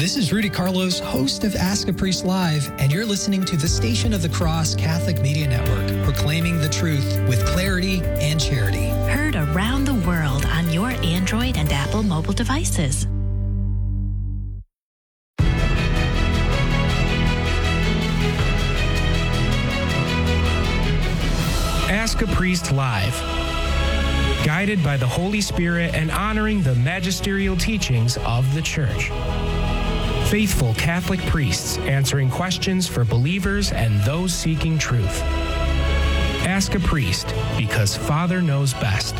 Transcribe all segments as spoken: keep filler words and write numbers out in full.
This is Rudy Carlos, host of Ask a Priest Live, and you're listening to the Station of the Cross Catholic Media Network, proclaiming the truth with clarity and charity. Heard around the world on your Android and Apple mobile devices. Ask a Priest Live. Guided by the Holy Spirit and honoring the magisterial teachings of the Church. Faithful Catholic priests answering questions for believers and those seeking truth. Ask a Priest, because Father knows best.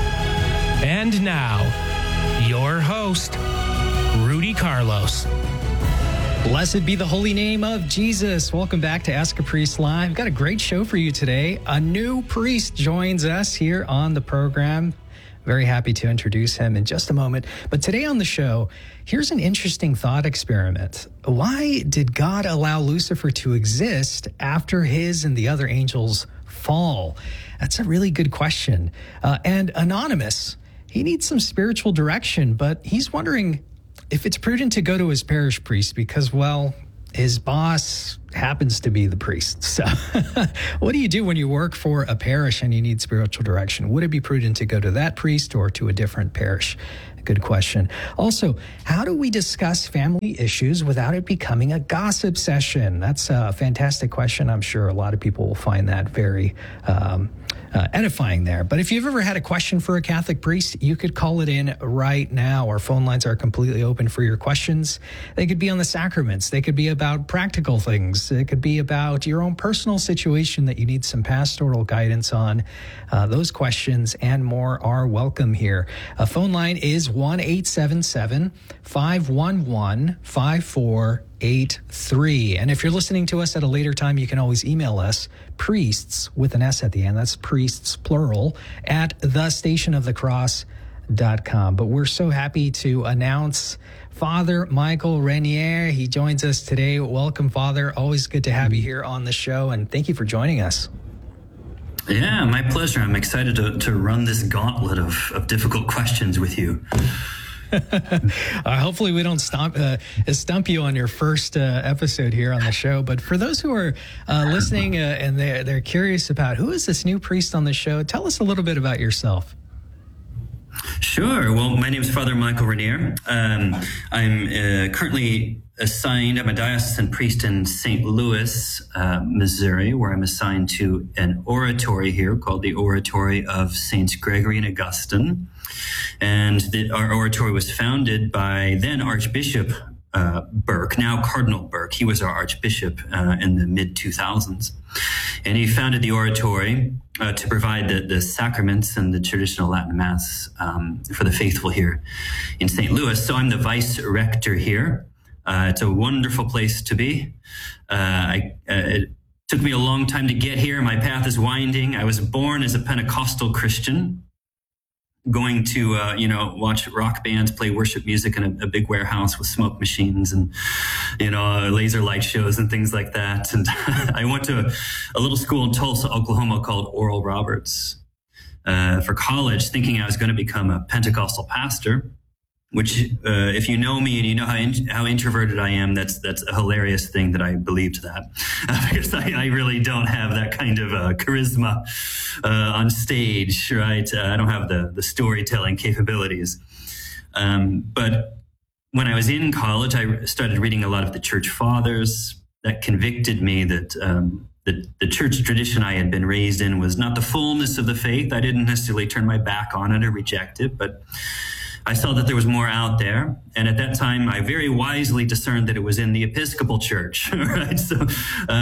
And now, your host, Rudy Carlos. Blessed be the holy name of Jesus. Welcome back to Ask a Priest Live. Got a great show for you today. A new priest joins us here on the program. Very happy to introduce him in just a moment. But today on the show, here's an interesting thought experiment. Why did God allow Lucifer to exist after his and the other angels' fall? That's a really good question. Uh, and Anonymous, he needs some spiritual direction, but he's wondering if it's prudent to go to his parish priest because, well, his boss happens to be the priest. So what do you do when you work for a parish and you need spiritual direction? Would it be prudent to go to that priest or to a different parish? Good question. Also, how do we discuss family issues without it becoming a gossip session? That's a fantastic question. I'm sure a lot of people will find that very um, uh, edifying there. But if you've ever had a question for a Catholic priest, you could call it in right now. Our phone lines are completely open for your questions. They could be on the sacraments. They could be about practical things. It could be about your own personal situation that you need some pastoral guidance on. Uh, those questions and more are welcome here. A phone line is one eight seven seven, five one one, five four eight three. And if you're listening to us at a later time, you can always email us, priests with an S at the end. That's priests, plural, at the station of the cross dot com. But we're so happy to announce Father Michael Renier. He joins us today. Welcome, Father. Always good to have you here on the show, and thank you for joining us. Yeah, my pleasure. I'm excited to, to run this gauntlet of, of difficult questions with you. uh, hopefully we don't stomp, uh, stump you on your first uh, episode here on the show. But for those who are uh, listening uh, and they're, they're curious about who is this new priest on the show, tell us a little bit about yourself. Sure. Well, my name is Father Michael Renier. Um, I'm uh, currently assigned, I'm a diocesan priest in Saint Louis, uh, Missouri, where I'm assigned to an oratory here called the Oratory of Saints Gregory and Augustine. And the, our oratory was founded by then Archbishop uh, Burke, now Cardinal Burke. He was our Archbishop uh, in the mid two thousands. And he founded the oratory uh, to provide the, the sacraments and the traditional Latin Mass um, for the faithful here in Saint Louis. So I'm the vice rector here. Uh, it's a wonderful place to be. Uh, I, uh, it took me a long time to get here. My path is winding. I was born as a Pentecostal Christian, going to, uh, you know, watch rock bands play worship music in a, a big warehouse with smoke machines and, you know, laser light shows and things like that. And I went to a, a little school in Tulsa, Oklahoma called Oral Roberts uh, for college, thinking I was going to become a Pentecostal pastor. Which, uh, if you know me and you know how in, how introverted I am, that's that's a hilarious thing that I believed that, uh, because I, I really don't have that kind of uh, charisma uh, on stage, right? Uh, I don't have the the storytelling capabilities. Um, but when I was in college, I started reading a lot of the Church Fathers. That convicted me that um, the the church tradition I had been raised in was not the fullness of the faith. I didn't necessarily turn my back on it or reject it, but I saw that there was more out there. And at that time, I very wisely discerned that it was in the Episcopal Church, right? So uh,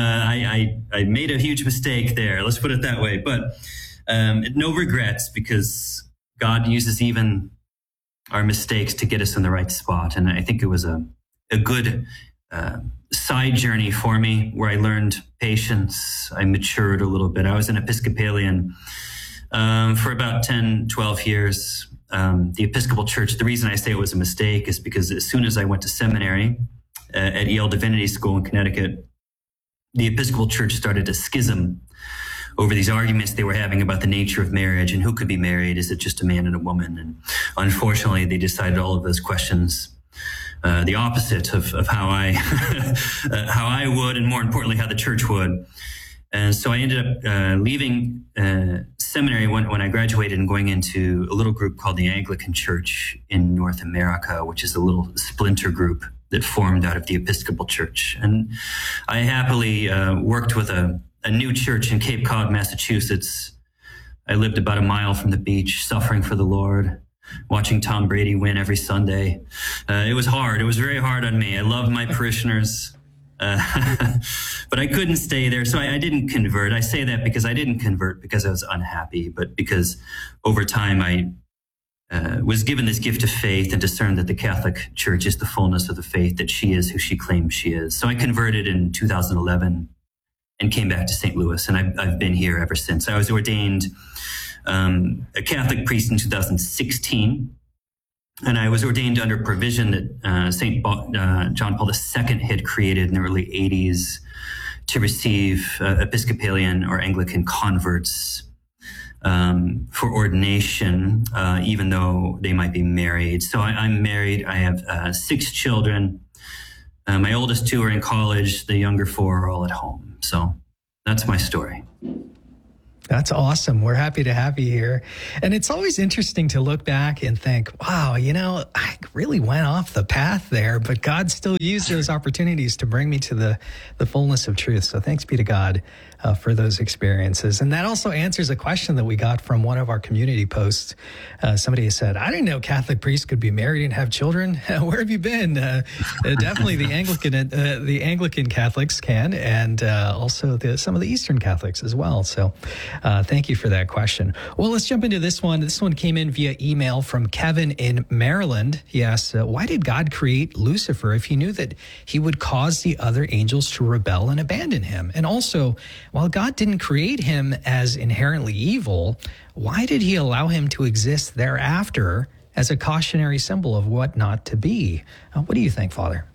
I, I, I made a huge mistake there. Let's put it that way. But um, no regrets, because God uses even our mistakes to get us in the right spot. And I think it was a, a good uh, side journey for me where I learned patience. I matured a little bit. I was an Episcopalian um, for about ten, twelve years. Um, the Episcopal Church, the reason I say it was a mistake is because as soon as I went to seminary uh, at Yale Divinity School in Connecticut, the Episcopal Church started a schism over these arguments they were having about the nature of marriage and who could be married. Is it just a man and a woman? And unfortunately, they decided all of those questions uh, the opposite of, of how I uh, how I would, and more importantly, how the church would. And so I ended up uh, leaving uh, seminary when, when I graduated and going into a little group called the Anglican Church in North America, which is a little splinter group that formed out of the Episcopal Church. And I happily uh, worked with a, a new church in Cape Cod, Massachusetts. I lived about a mile from the beach, suffering for the Lord, watching Tom Brady win every Sunday. Uh, it was hard. It was very hard on me. I loved my parishioners. Uh, but I couldn't stay there. So I, I didn't convert. I say that because I didn't convert because I was unhappy, but because over time I uh, was given this gift of faith and discerned that the Catholic Church is the fullness of the faith, that she is who she claims she is. So I converted in two thousand eleven and came back to Saint Louis, and I've, I've been here ever since. I was ordained um, a Catholic priest in two thousand sixteen. And I was ordained under provision that uh, Saint Uh, John Paul the Second had created in the early eighties to receive uh, Episcopalian or Anglican converts um, for ordination, uh, even though they might be married. So I, I'm married. I have uh, six children. Uh, my oldest two are in college. The younger four are all at home. So that's my story. That's awesome. We're happy to have you here. And it's always interesting to look back and think, wow, you know, I really went off the path there, but God still used those opportunities to bring me to the, the fullness of truth. So thanks be to God uh, for those experiences. And that also answers a question that we got from one of our community posts. Uh, somebody said, I didn't know Catholic priests could be married and have children. Where have you been? Uh, uh, definitely the Anglican, uh, the Anglican Catholics can, and uh, also the, some of the Eastern Catholics as well. So Uh, thank you for that question. Well, let's jump into this one. This one came in via email from Kevin in Maryland. He asks, uh, why did God create Lucifer if he knew that he would cause the other angels to rebel and abandon him? And also, while God didn't create him as inherently evil, why did he allow him to exist thereafter as a cautionary symbol of what not to be? Uh, what do you think, Father?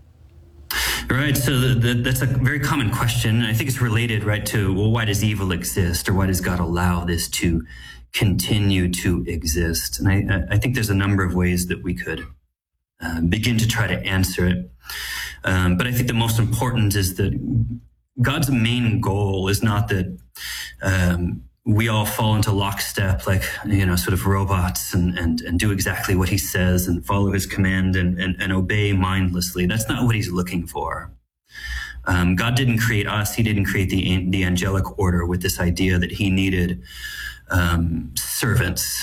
Right. So the, the, that's a very common question. I think it's related, right, to, well, why does evil exist, or why does God allow this to continue to exist? And I, I think there's a number of ways that we could uh, begin to try to answer it. Um, but I think the most important is that God's main goal is not that um, we all fall into lockstep like, you know, sort of robots and, and, and do exactly what he says and follow his command and, and, and obey mindlessly. That's not what he's looking for. Um, God didn't create us. He didn't create the, the angelic order with this idea that he needed um, servants.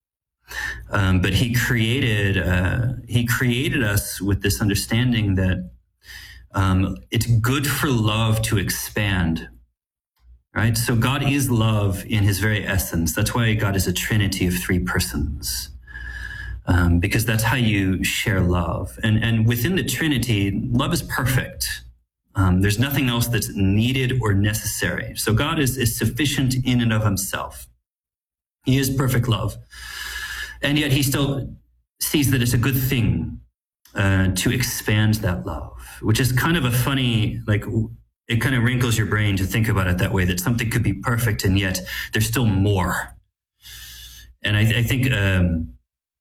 Um, but he created, uh, he created us with this understanding that um, it's good for love to expand. Right? So God is love in his very essence. That's why God is a trinity of three persons, um, because that's how you share love. And, and within the Trinity, love is perfect. Um, there's nothing else that's needed or necessary. So God is, is sufficient in and of himself. He is perfect love. And yet he still sees that it's a good thing uh, to expand that love, which is kind of a funny, like, it kind of wrinkles your brain to think about it that way, that something could be perfect and yet there's still more. And I, I think um,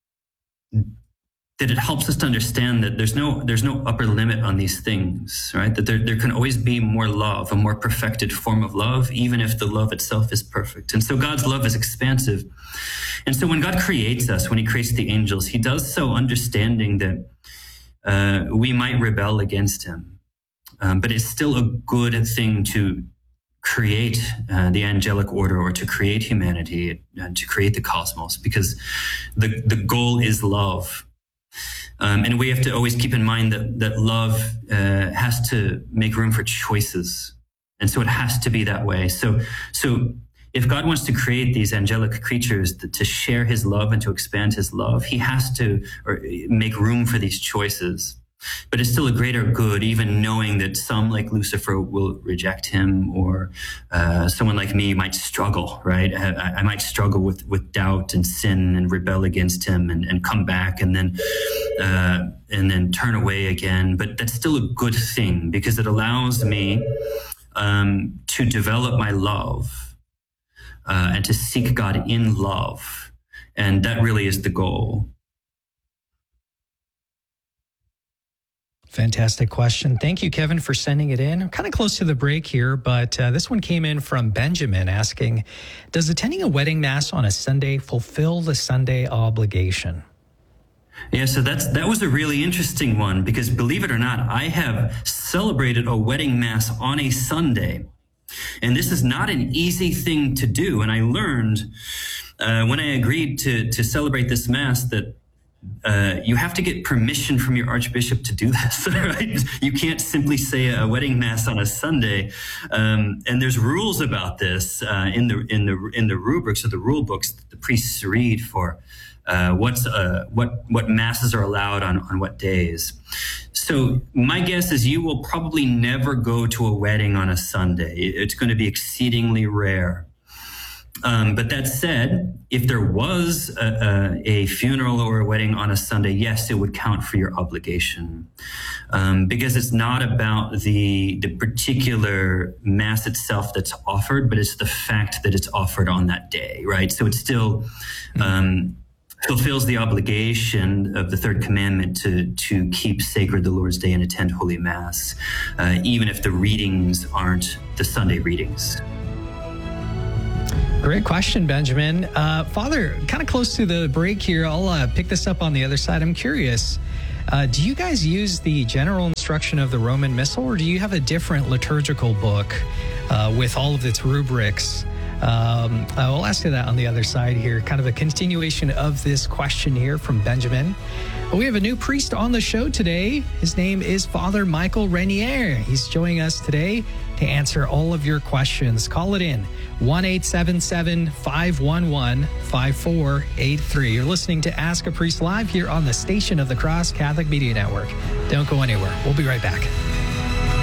that it helps us to understand that there's no there's no upper limit on these things, right? That there, there can always be more love, a more perfected form of love, even if the love itself is perfect. And so God's love is expansive. And so when God creates us, when he creates the angels, he does so understanding that uh, we might rebel against him. Um, but it's still a good thing to create uh, the angelic order, or to create humanity, and to create the cosmos, because the, the goal is love. Um, and we have to always keep in mind that, that love uh, has to make room for choices. And so it has to be that way. So, so if God wants to create these angelic creatures to, to share his love and to expand his love, he has to or make room for these choices. But it's still a greater good, even knowing that some, like Lucifer, will reject him, or uh, someone like me might struggle, right? I, I might struggle with, with doubt and sin and rebel against him, and, and come back and then uh, and then turn away again. But that's still a good thing, because it allows me um, to develop my love uh, and to seek God in love. And that really is the goal. Fantastic question. Thank you, Kevin, for sending it in. I'm kind of close to the break here, but uh, this one came in from Benjamin asking, does attending a wedding mass on a Sunday fulfill the Sunday obligation? Yeah, so that's that was a really interesting one because, believe it or not, I have celebrated a wedding mass on a Sunday. And this is not an easy thing to do. And I learned uh, when I agreed to, to celebrate this mass that uh, you have to get permission from your archbishop to do this, right? You can't simply say a wedding mass on a Sunday. Um, and there's rules about this uh, in the in the in the rubrics or the rule books that the priests read for uh, what's uh, what what masses are allowed on on what days. So my guess is you will probably never go to a wedding on a Sunday. It's going to be exceedingly rare. Um, but that said, if there was a, a, a funeral or a wedding on a Sunday, yes, it would count for your obligation, um, because it's not about the the particular mass itself that's offered, but it's the fact that it's offered on that day, right? So it still um, fulfills the obligation of the third commandment to to keep sacred the Lord's Day and attend Holy Mass, uh, even if the readings aren't the Sunday readings. Great question, Benjamin. Uh, Father, kind of close to the break here. I'll uh, pick this up on the other side. I'm curious, uh, do you guys use the general instruction of the Roman Missal, or do you have a different liturgical book uh, with all of its rubrics? Um, I will ask you that on the other side here, kind of a continuation of this question here from Benjamin. We have a new priest on the show today. His name is Father Michael Renier. He's joining us today to answer all of your questions. Call it in, one eight seven seven, five one one, five four eight three. You're listening to Ask a Priest Live here on the Station of the Cross Catholic Media Network. Don't go anywhere. We'll be right back.